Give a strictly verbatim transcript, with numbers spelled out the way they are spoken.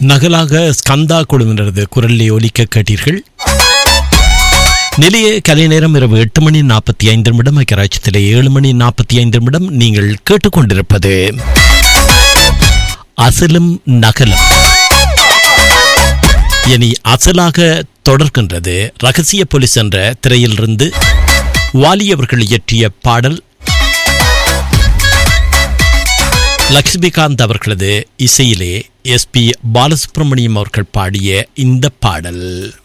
நகலாக ஸ்கந்தா குழுவினரது குரலிலே ஒலிக்க கேட்டீர்கள். நிலைய கலை நேரம் இரவு எட்டு மணி நாற்பத்தி ஐந்து நிமிடம். ஐக்கியராட்சியத்திலே ஏழு மணி நாற்பத்தி ஐந்து நிமிடம். நீங்கள் கேட்டுக்கொண்டிருப்பது அசலும் நகலும். இனி அசலாக தொடர்கின்றது. ரகசிய போலீஸ் என்ற திரையிலிருந்து வாலி அவர்கள் இயற்றிய பாடல், லக்ஷ்மிகாந்த் அவர்களது இசையிலே எஸ் பி பாலசுப்ரமணியம் அவர்கள் பாடிய இந்த பாடல்.